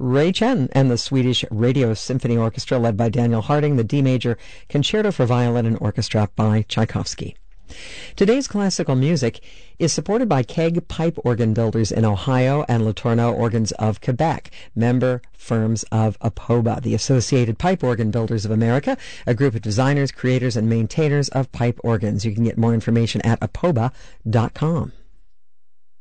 Ray Chen and the Swedish Radio Symphony Orchestra, led by Daniel Harding, the D Major Concerto for Violin and Orchestra by Tchaikovsky. Today's classical music is supported by Keg Pipe Organ Builders in Ohio and Letourneau Organs of Quebec, member firms of APOBA, the Associated Pipe Organ Builders of America, a group of designers, creators, and maintainers of pipe organs. You can get more information at apoba.com.